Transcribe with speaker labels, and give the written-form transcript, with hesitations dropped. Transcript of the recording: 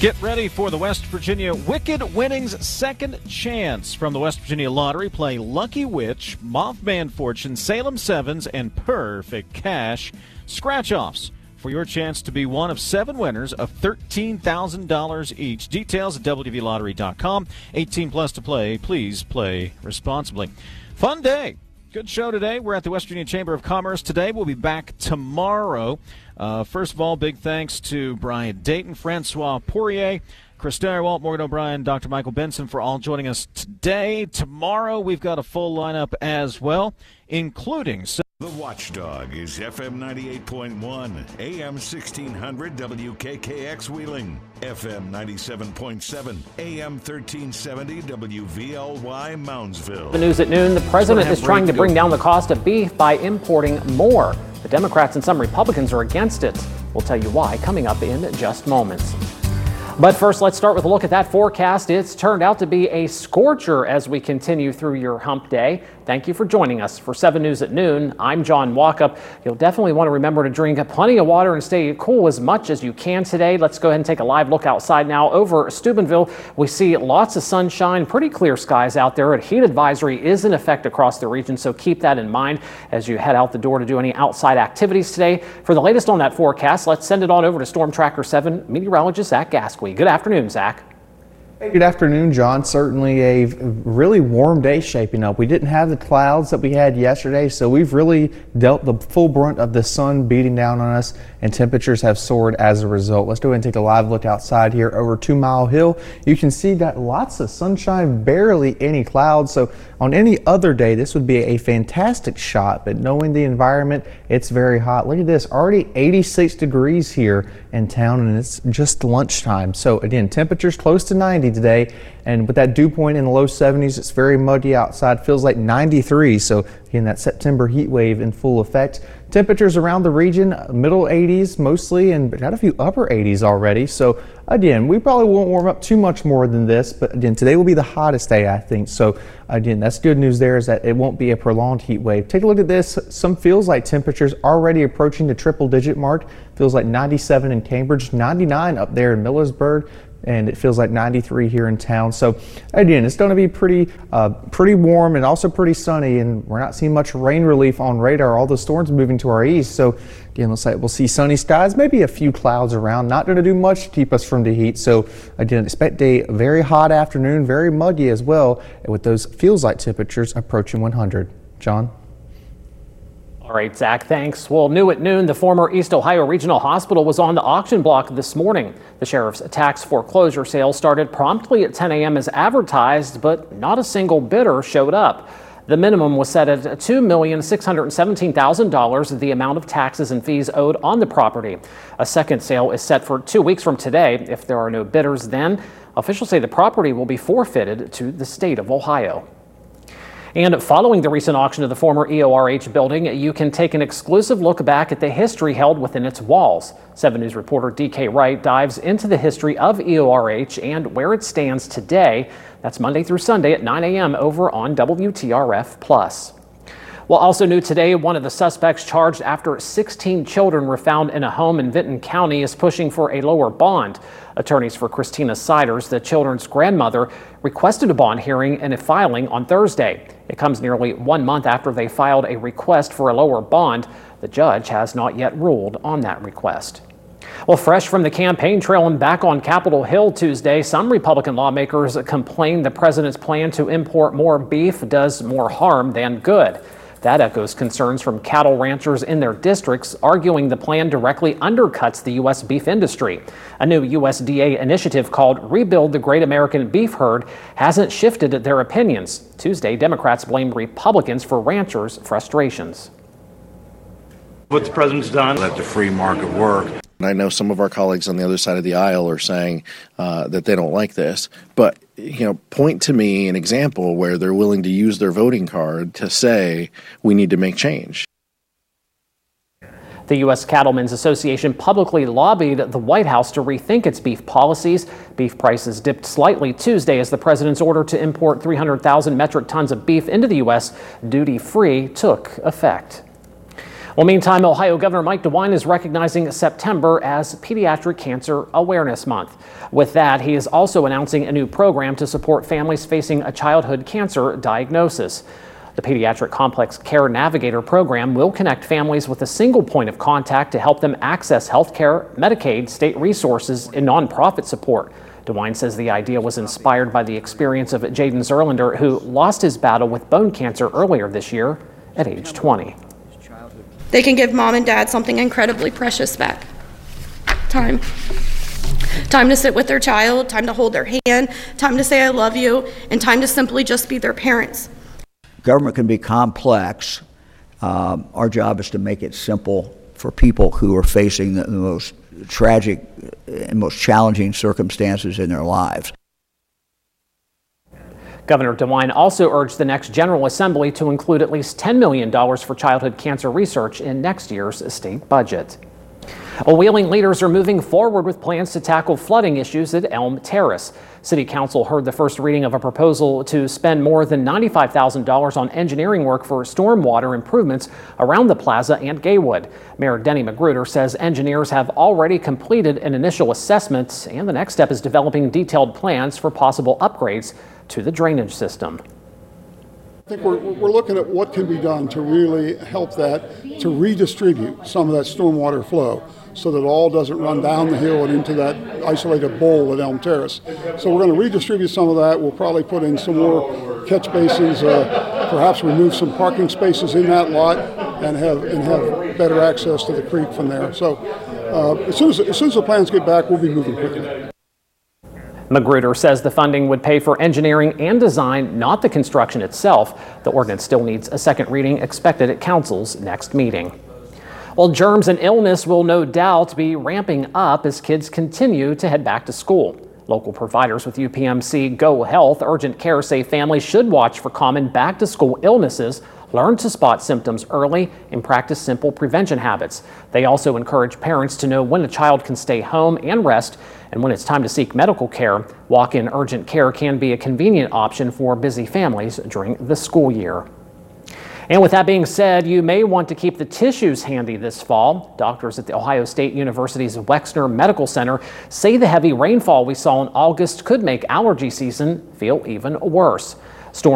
Speaker 1: Get ready for the West Virginia Wicked Winnings Second Chance from the West Virginia Lottery. Play Lucky Witch, Mothman Fortune, Salem Sevens, and Perfect Cash scratch-offs for your chance to be one of 7 winners of $13,000 each. Details at WVLottery.com. 18 plus to play. Please play responsibly. Fun day. Good show today. We're at the West Virginia Chamber of Commerce today. We'll be back tomorrow. First of all, big thanks to Brian Dayton, Francois Poirier, Chris Darrywalt, Morgan O'Brien, Dr. Michael Benson for all joining us today. Tomorrow, we've got a full lineup as well, including...
Speaker 2: The Watchdog is FM 98.1, AM 1600 WKKX Wheeling, FM 97.7, AM 1370 WVLY Moundsville.
Speaker 3: The news at noon, the president is trying to bring down the cost of beef by importing more. The Democrats and some Republicans are against it. We'll tell you why coming up in just moments. But first, let's start with a look at that forecast. It's turned out to be a scorcher as we continue through your hump day. Thank you for joining us for 7 News at Noon. I'm John Walkup. You'll definitely want to remember to drink plenty of water and stay cool as much as you can today. Let's go ahead and take a live look outside now over Steubenville. We see lots of sunshine, pretty clear skies out there. A heat advisory is in effect across the region, so keep that in mind as you head out the door to do any outside activities today. For the latest on that forecast, let's send it on over to Storm Tracker 7 meteorologist Zach Gasquet. Good afternoon, Zach.
Speaker 4: Hey, good afternoon, John. Certainly a really warm day shaping up. We didn't have the clouds that we had yesterday, so we've really dealt the full brunt of the sun beating down on us, and temperatures have soared as a result. Let's go ahead and take a live look outside here over 2 Mile Hill. You can see got lots of sunshine, barely any clouds. So on any other day, this would be a fantastic shot, but knowing the environment, it's very hot. Look at this, already 86 degrees here in town, and it's just lunchtime. So again, temperatures close to 90 today, and with that dew point in the low 70s, it's very muggy outside. Feels like 93, so again, that September heat wave in full effect. Temperatures around the region, middle 80s mostly, and got a few upper 80s already. So again, we probably won't warm up too much more than this, but again, today will be the hottest day, I think. So again, that's good news there, is that it won't be a prolonged heat wave. Take a look at this. Some feels like temperatures already approaching the triple-digit mark. Feels like 97 in Cambridge, 99 up there in Millersburg, and it feels like 93 here in town. So again, it's going to be pretty warm and also pretty sunny, and we're not seeing much rain relief on radar. All the storms moving to our east. So again, looks like we'll see sunny skies, maybe a few clouds around. Not going to do much to keep us from the heat. So again, expect a very hot afternoon, very muggy as well, with those feels like temperatures approaching 100. John?
Speaker 3: All right, Zach, thanks. Well, new at noon, the former East Ohio Regional Hospital was on the auction block this morning. The sheriff's tax foreclosure sale started promptly at 10 a.m. as advertised, but not a single bidder showed up. The minimum was set at $2,617,000, the amount of taxes and fees owed on the property. A second sale is set for 2 weeks from today. If there are no bidders then, officials say the property will be forfeited to the state of Ohio. And following the recent auction of the former EORH building, you can take an exclusive look back at the history held within its walls. 7 News reporter DK Wright dives into the history of EORH and where it stands today. That's Monday through Sunday at 9 a.m. over on WTRF+. Well, also new today, one of the suspects charged after 16 children were found in a home in Vinton County is pushing for a lower bond. Attorneys for Christina Siders, the children's grandmother, requested a bond hearing and a filing on Thursday. It comes nearly 1 month after they filed a request for a lower bond. The judge has not yet ruled on that request. Well, fresh from the campaign trail and back on Capitol Hill Tuesday, some Republican lawmakers complained the president's plan to import more beef does more harm than good. That echoes concerns from cattle ranchers in their districts, arguing the plan directly undercuts the U.S. beef industry. A new USDA initiative called Rebuild the Great American Beef Herd hasn't shifted their opinions. Tuesday, Democrats blamed Republicans for ranchers' frustrations.
Speaker 5: What the president's done.
Speaker 6: Let the free market work. I know some of our colleagues on the other side of the aisle are saying that they don't like this, but point to me an example where they're willing to use their voting card to say we need to make change.
Speaker 3: The U.S. Cattlemen's Association publicly lobbied the White House to rethink its beef policies. Beef prices dipped slightly Tuesday as the president's order to import 300,000 metric tons of beef into the U.S. duty-free took effect. Well, meantime, Ohio Governor Mike DeWine is recognizing September as Pediatric Cancer Awareness Month. With that, he is also announcing a new program to support families facing a childhood cancer diagnosis. The Pediatric Complex Care Navigator program will connect families with a single point of contact to help them access health care, Medicaid, state resources, and nonprofit support. DeWine says the idea was inspired by the experience of Jaden Zerlander, who lost his battle with bone cancer earlier this year at age 20.
Speaker 7: They can give mom and dad something incredibly precious back. Time. Time to sit with their child, time to hold their hand, time to say I love you, and time to simply just be their parents.
Speaker 8: Government can be complex. Our job is to make it simple for people who are facing the most tragic and most challenging circumstances in their lives.
Speaker 3: Governor DeWine also urged the next General Assembly to include at least $10 million for childhood cancer research in next year's state budget. Wheeling leaders are moving forward with plans to tackle flooding issues at Elm Terrace. City Council heard the first reading of a proposal to spend more than $95,000 on engineering work for stormwater improvements around the plaza and Gaywood. Mayor Denny Magruder says engineers have already completed an initial assessment, and the next step is developing detailed plans for possible upgrades to the drainage system.
Speaker 9: I think we're looking at what can be done to really help that, to redistribute some of that stormwater flow so that it all doesn't run down the hill and into that isolated bowl at Elm Terrace. So we're going to redistribute some of that. We'll probably put in some more catch basins, perhaps remove some parking spaces in that lot and have better access to the creek from there. So as soon as the plans get back, we'll be moving quickly.
Speaker 3: Magruder says the funding would pay for engineering and design, not the construction itself. The ordinance still needs a second reading expected at Council's next meeting. Well, germs and illness will no doubt be ramping up as kids continue to head back to school. Local providers with UPMC Go Health Urgent Care say families should watch for common back-to-school illnesses, learn to spot symptoms early, and practice simple prevention habits. They also encourage parents to know when a child can stay home and rest, and when it's time to seek medical care. Walk-in urgent care can be a convenient option for busy families during the school year. And with that being said, you may want to keep the tissues handy this fall. Doctors at the Ohio State University's Wexner Medical Center say the heavy rainfall we saw in August could make allergy season feel even worse.